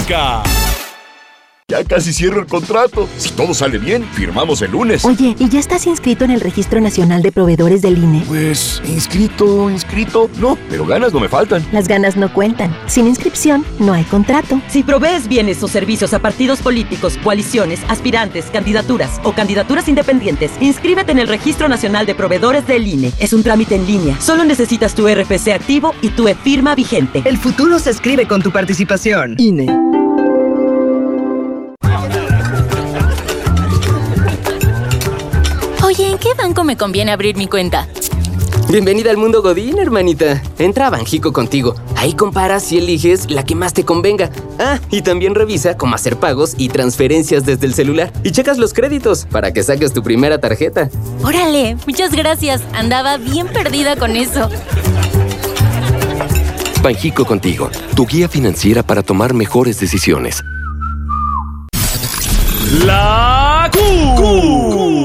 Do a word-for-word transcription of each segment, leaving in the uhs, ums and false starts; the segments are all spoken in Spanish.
República. Ya casi cierro el contrato. Si todo sale bien, firmamos el lunes. Oye, ¿y ya estás inscrito en el Registro Nacional de Proveedores del I N E? Pues, inscrito, inscrito. No, pero ganas no me faltan. Las ganas no cuentan. Sin inscripción, no hay contrato. Si provees bienes o servicios a partidos políticos, coaliciones, aspirantes, candidaturas o candidaturas independientes, inscríbete en el Registro Nacional de Proveedores del I N E. Es un trámite en línea. Solo necesitas tu R F C activo y tu e-firma vigente. El futuro se escribe con tu participación. I N E. Oye, ¿en qué banco me conviene abrir mi cuenta? Bienvenida al mundo Godín, hermanita. Entra a Banjico contigo. Ahí comparas y eliges la que más te convenga. Ah, y también revisa cómo hacer pagos y transferencias desde el celular. Y checas los créditos para que saques tu primera tarjeta. ¡Órale! Muchas gracias. Andaba bien perdida con eso. Banjico contigo, tu guía financiera para tomar mejores decisiones. La Q.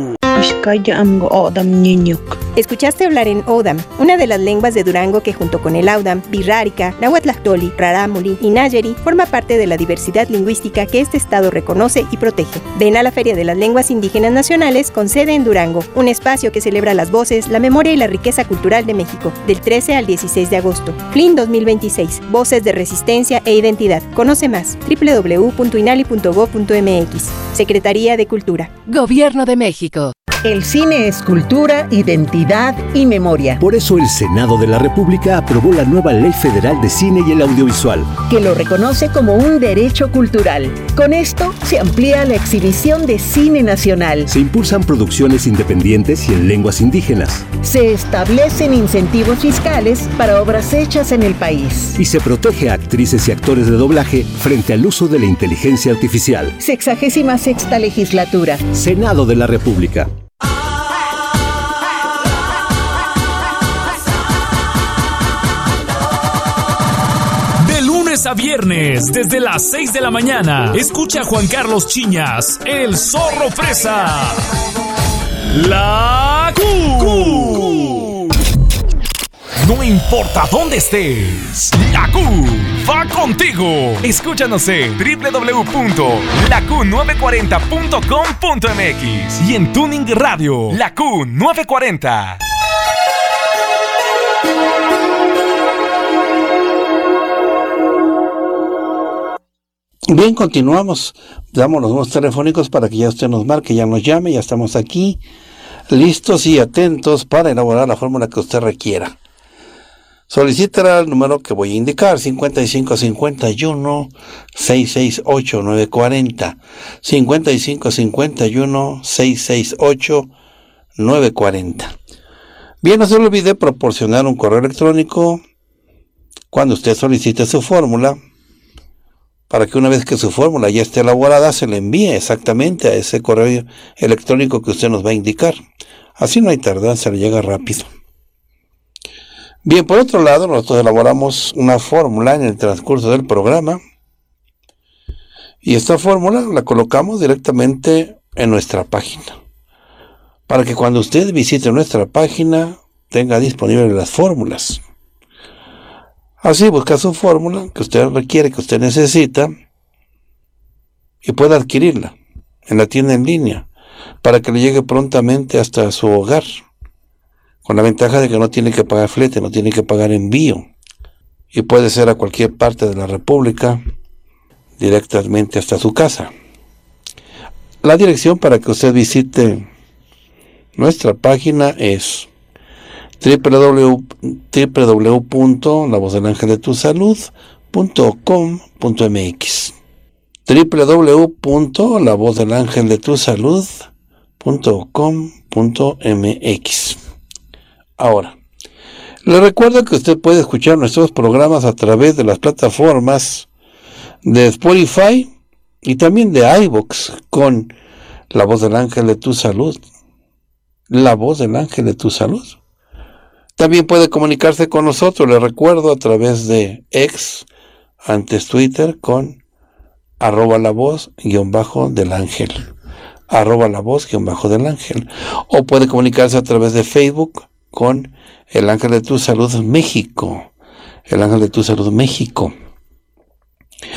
Escuchaste hablar en O'odham, una de las lenguas de Durango que junto con el Audam, Birrárica, Nahuatlactoli, Rarámuri y Nayeri forma parte de la diversidad lingüística que este estado reconoce y protege. Ven a la Feria de las Lenguas Indígenas Nacionales con sede en Durango, un espacio que celebra las voces, la memoria y la riqueza cultural de México, del trece al dieciséis de agosto. F L I N dos mil veintiséis, Voces de Resistencia e Identidad. Conoce más, doble u doble u doble u punto inali punto gob punto eme equis. Secretaría de Cultura. Gobierno de México. El cine es cultura, identidad y memoria. Por eso el Senado de la República aprobó la nueva Ley Federal de Cine y el Audiovisual, que lo reconoce como un derecho cultural. Con esto se amplía la exhibición de cine nacional. Se impulsan producciones independientes y en lenguas indígenas. Se establecen incentivos fiscales para obras hechas en el país. Y se protege a actrices y actores de doblaje frente al uso de la inteligencia artificial. Sexagésima sexta legislatura. Senado de la República. A viernes, desde las seis de la mañana, escucha a Juan Carlos Chiñas, el Zorro Fresa. La Q. No importa dónde estés, la Q va contigo. Escúchanos en doble u doble u doble u punto la q nueve cuarenta punto com punto eme equis y en Tuning Radio, La Q nueve cuarenta. Bien, continuamos. Damos los números telefónicos para que ya usted nos marque, ya nos llame, ya estamos aquí, listos y atentos para elaborar la fórmula que usted requiera. Solicítela al número que voy a indicar, cincuenta y cinco cincuenta y uno, seiscientos sesenta y ocho, novecientos cuarenta, cincuenta y cinco cincuenta y uno, seiscientos sesenta y ocho, novecientos cuarenta. Bien, no se le olvide proporcionar un correo electrónico cuando usted solicite su fórmula, para que una vez que su fórmula ya esté elaborada, se le envíe exactamente a ese correo electrónico que usted nos va a indicar. Así no hay tardanza, le llega rápido. Bien, por otro lado, nosotros elaboramos una fórmula en el transcurso del programa, y esta fórmula la colocamos directamente en nuestra página, para que cuando usted visite nuestra página, tenga disponibles las fórmulas. Así busca su fórmula que usted requiere, que usted necesita, y pueda adquirirla en la tienda en línea para que le llegue prontamente hasta su hogar, con la ventaja de que no tiene que pagar flete, no tiene que pagar envío, y puede ser a cualquier parte de la República directamente hasta su casa. La dirección para que usted visite nuestra página es doble u doble u doble u punto la voz del ángel de tu salud punto com punto eme equis, doble u doble u doble u punto la voz del ángel de tu salud punto com punto eme equis. Ahora, le recuerdo que usted puede escuchar nuestros programas a través de las plataformas de Spotify y también de iVoox con La Voz del Ángel de tu Salud. La Voz del Ángel de tu Salud. También puede comunicarse con nosotros, le recuerdo, a través de X, antes Twitter, con arroba la voz guión bajo del ángel. Arroba la voz guión bajo del ángel. O puede comunicarse a través de Facebook con El Ángel de tu Salud México. El Ángel de tu Salud México.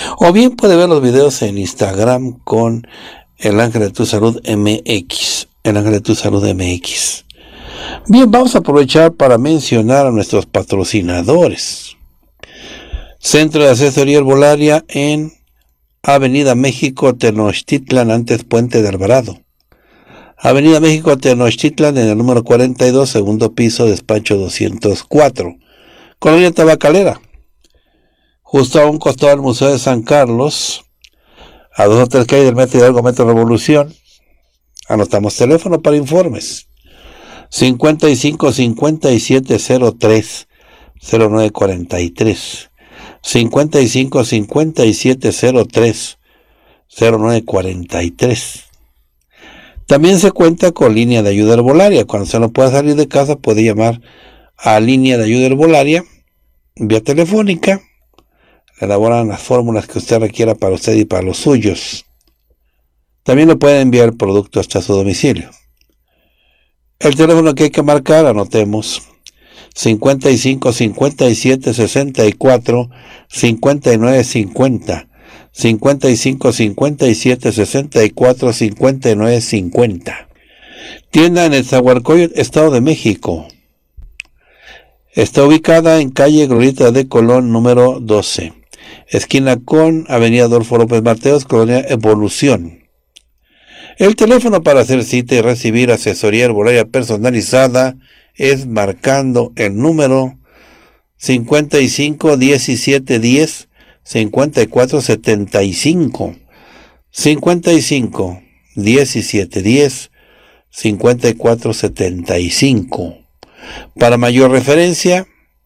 O bien puede ver los videos en Instagram con El Ángel de tu Salud M X. El Ángel de tu Salud M X. Bien, vamos a aprovechar para mencionar a nuestros patrocinadores. Centro de Asesoría Herbolaria en Avenida México, Tenochtitlan, antes Puente de Alvarado. Avenida México, Tenochtitlan, en el número cuarenta y dos, segundo piso, despacho doscientos cuatro. Colonia Tabacalera. Justo a un costado del Museo de San Carlos, a dos o tres calles del Metro Hidalgo, Metro Revolución. Anotamos teléfono para informes. cincuenta y cinco cincuenta y siete cero tres cero nueve cuarenta y tres. cincuenta y cinco cincuenta y siete cero tres cero nueve cuarenta y tres. También se cuenta con línea de ayuda herbolaria. Cuando se no pueda salir de casa, puede llamar a línea de ayuda herbolaria vía telefónica. Elaboran las fórmulas que usted requiera para usted y para los suyos. También le pueden enviar productos hasta su domicilio. El teléfono que hay que marcar, anotemos: cincuenta y cinco cincuenta y siete sesenta y cuatro cincuenta y nueve cincuenta. cincuenta y cinco cincuenta y siete sesenta y cuatro cincuenta y nueve cincuenta. Tienda en Nezahualcóyotl, Estado de México. Está ubicada en calle Glorieta de Colón, número doce, esquina con Avenida Adolfo López Mateos, Colonia Evolución. El teléfono para hacer cita y recibir asesoría herbolaria personalizada es marcando el número cincuenta y cinco diecisiete diez cincuenta y cuatro setenta y cinco. cincuenta y cinco diecisiete diez cincuenta y cuatro setenta y cinco. Para mayor referencia,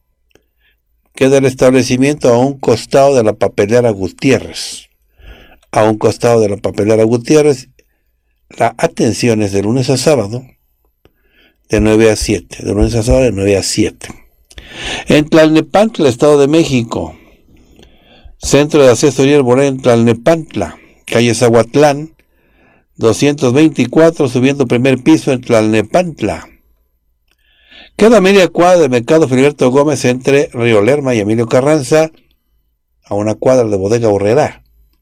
queda el establecimiento a un costado de la papelera Gutiérrez. A un costado de la papelera Gutiérrez. La atención es de lunes a sábado, de nueve a siete. De lunes a sábado, de nueve a siete. En Tlalnepantla, Estado de México. Centro de Asesoría Herbolaria en Tlalnepantla, calle Zahuatlán, doscientos veinticuatro, subiendo primer piso en Tlalnepantla. Queda media cuadra del Mercado Filiberto Gómez entre Río Lerma y Emilio Carranza, a una cuadra de Bodega Urrera.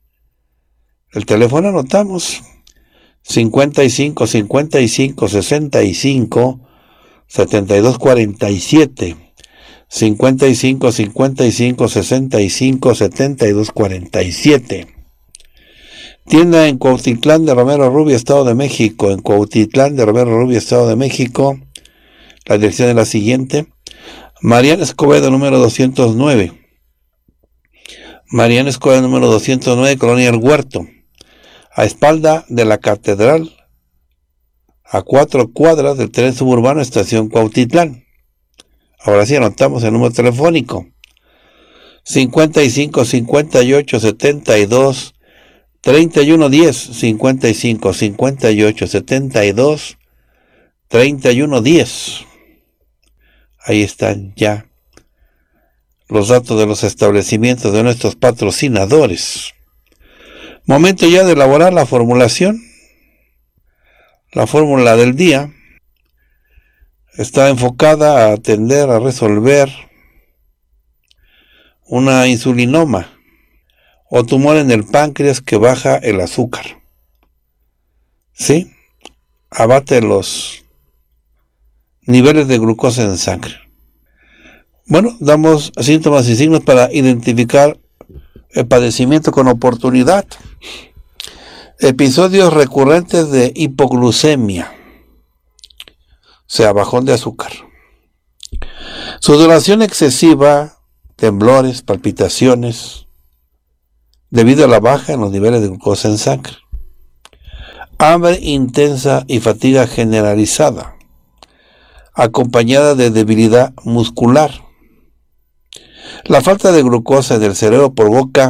El teléfono anotamos: cincuenta y cinco cincuenta y cinco sesenta y cinco setenta y dos cuarenta y siete. cincuenta y cinco cincuenta y cinco sesenta y cinco setenta y dos cuarenta y siete. Tienda en Cuautitlán de Romero Rubio, Estado de México. En Cuautitlán de Romero Rubio, Estado de México. La dirección es la siguiente: Mariana Escobedo, número doscientos nueve. Mariana Escobedo, número doscientos nueve, Colonia El Huerto, a espalda de la Catedral, a cuatro cuadras del tren suburbano Estación Cuautitlán. Ahora sí, anotamos el número telefónico: cincuenta y cinco cincuenta y ocho setenta y dos treinta y uno diez. cincuenta y cinco cincuenta y ocho setenta y dos treinta y uno diez. Ahí están ya los datos de los establecimientos de nuestros patrocinadores. Momento ya de elaborar la formulación. La fórmula del día está enfocada a atender, a resolver una insulinoma o tumor en el páncreas que baja el azúcar. ¿Sí? Abate los niveles de glucosa en sangre. Bueno, damos síntomas y signos para identificar el padecimiento con oportunidad. Episodios recurrentes de hipoglucemia, o sea, bajón de azúcar. Sudoración excesiva, temblores, palpitaciones, debido a la baja en los niveles de glucosa en sangre. Hambre intensa y fatiga generalizada, acompañada de debilidad muscular. La falta de glucosa en el cerebro provoca